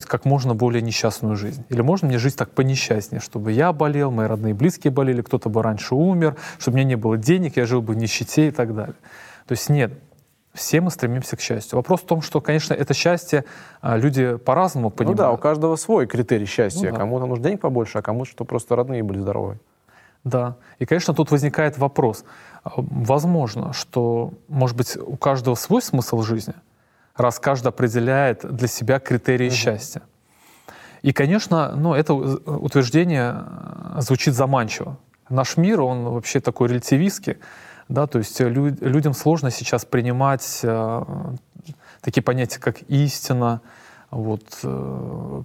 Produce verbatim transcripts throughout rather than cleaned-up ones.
как можно более несчастную жизнь? Или можно мне жить так понесчастнее, чтобы я болел, мои родные и близкие болели, кто-то бы раньше умер, чтобы у меня не было денег, я жил бы в нищете и так далее. То есть нет, все мы стремимся к счастью. Вопрос в том, что, конечно, это счастье люди по-разному понимают. Ну да, у каждого свой критерий счастья. Ну, да. Кому-то нужно денег побольше, а кому-то, что просто родные были здоровы. Да. И, конечно, тут возникает вопрос. Возможно, что, может быть, у каждого свой смысл жизни, раз каждый определяет для себя критерии mm-hmm. счастья. И, конечно, ну, это утверждение звучит заманчиво. Наш мир, он вообще такой релятивистский, да, то есть лю- людям сложно сейчас принимать э, такие понятия, как истина. Вот, э,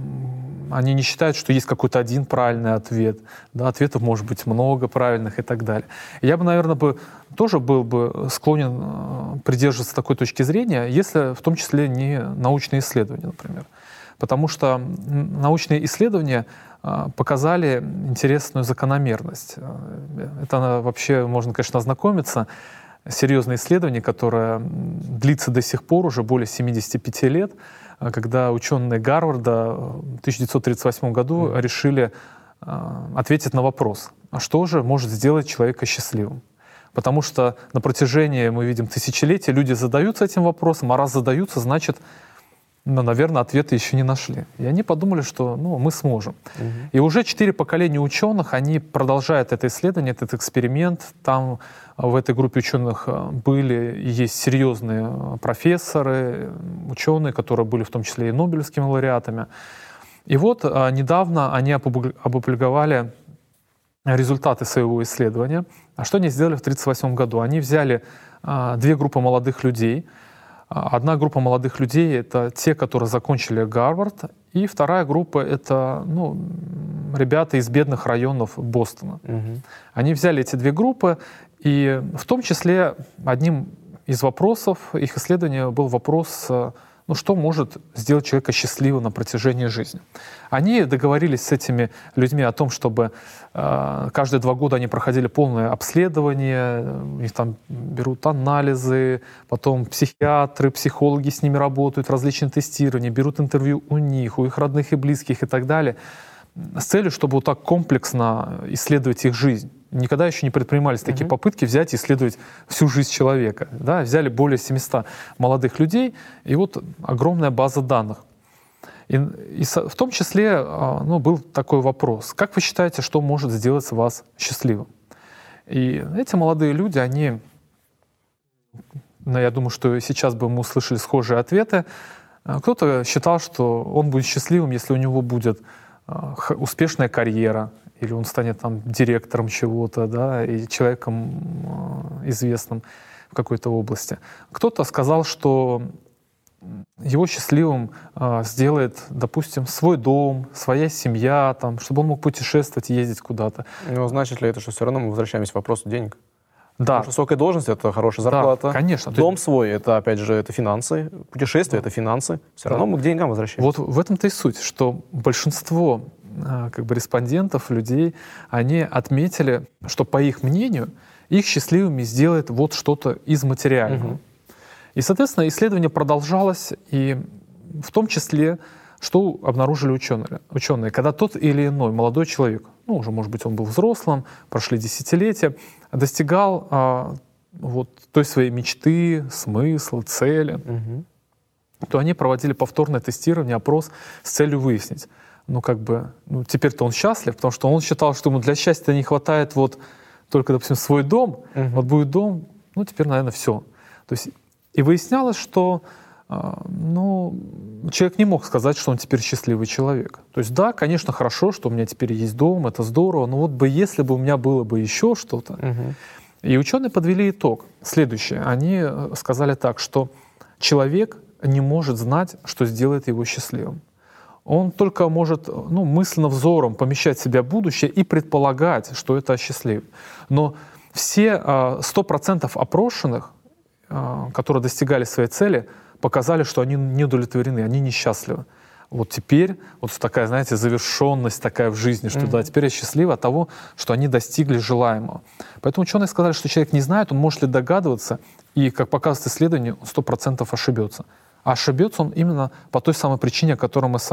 они не считают, что есть какой-то один правильный ответ. Да, ответов может быть много правильных и так далее. Я бы, наверное, бы, тоже был бы склонен придерживаться такой точки зрения, если в том числе не научные исследования, например. Потому что научные исследования показали интересную закономерность. Это вообще можно, конечно, ознакомиться. Серьезное исследование, которое длится до сих пор, уже более семидесяти пяти лет, когда ученые Гарварда в тысяча девятьсот тридцать восьмом году mm. решили ответить на вопрос, а что же может сделать человека счастливым? Потому что на протяжении, мы видим, тысячелетий люди задаются этим вопросом, а раз задаются, значит, ну, наверное, ответы еще не нашли. И они подумали, что ну, мы сможем. Угу. И уже четыре поколения ученых, они продолжают это исследование, этот эксперимент. Там в этой группе ученых были и есть серьезные профессоры, ученые, которые были в том числе и нобелевскими лауреатами. И вот недавно они опубликовали результаты своего исследования. А что они сделали в тысяча девятьсот тридцать восьмом году? Они взяли две группы молодых людей. Одна группа молодых людей — это те, которые закончили Гарвард, и вторая группа — это ну, ребята из бедных районов Бостона. Угу. Они взяли эти две группы, и в том числе одним из вопросов их исследования был вопрос, ну, что может сделать человека счастливым на протяжении жизни. Они договорились с этими людьми о том, чтобы э, каждые два года они проходили полное обследование, у них там берут анализы, потом психиатры, психологи с ними работают, различные тестирования, берут интервью у них, у их родных и близких и так далее, с целью, чтобы вот так комплексно исследовать их жизнь. Никогда еще не предпринимались такие mm-hmm. попытки взять и исследовать всю жизнь человека. Да? Взяли более семисот молодых людей, и вот огромная база данных. И, и в том числе ну, был такой вопрос. Как вы считаете, что может сделать вас счастливым? И эти молодые люди, они, ну, я думаю, что сейчас бы мы услышали схожие ответы. Кто-то считал, что он будет счастливым, если у него будет успешная карьера, или он станет там директором чего-то, да, и человеком э, известным в какой-то области. Кто-то сказал, что его счастливым э, сделает, допустим, свой дом, своя семья, там, чтобы он мог путешествовать и ездить куда-то. Но значит ли это, что все равно мы возвращаемся к вопросу денег? Да. Потому что высокая должность — это хорошая зарплата. Да, конечно. Дом свой — это, опять же, это финансы. Путешествие — да. это финансы. Все равно да. мы к деньгам возвращаемся. Вот в этом-то и суть, что большинство как бы респондентов, людей, они отметили, что, по их мнению, их счастливыми сделает вот что-то из материального. Угу. И, соответственно, исследование продолжалось, и в том числе, что обнаружили ученые, ученые, когда тот или иной молодой человек, ну, уже, может быть, он был взрослым, прошли десятилетия, достигал а, вот той своей мечты, смысла, цели, угу. то они проводили повторное тестирование, опрос с целью выяснить, ну, как бы, ну, теперь-то он счастлив, потому что он считал, что ему для счастья не хватает вот только, допустим, свой дом, uh-huh. вот будет дом, ну, теперь, наверное, все. То есть, и выяснялось, что, э, ну, человек не мог сказать, что он теперь счастливый человек. То есть, да, конечно, хорошо, что у меня теперь есть дом, это здорово, но вот бы, если бы у меня было бы еще что-то. Uh-huh. И ученые подвели итог следующее. Они сказали так, что человек не может знать, что сделает его счастливым. Он только может ну, мысленно, взором помещать в себя будущее и предполагать, что это осчастливит. Но все сто процентов опрошенных, которые достигали своей цели, показали, что они не удовлетворены, они несчастливы. Вот теперь вот такая, знаете, завершенность такая в жизни, что mm-hmm. да, теперь я счастлив от того, что они достигли желаемого. Поэтому ученые сказали, что человек не знает, он может ли догадываться, и, как показывает исследование, он сто процентов ошибется. А ошибется он именно по той самой причине, о которой мы с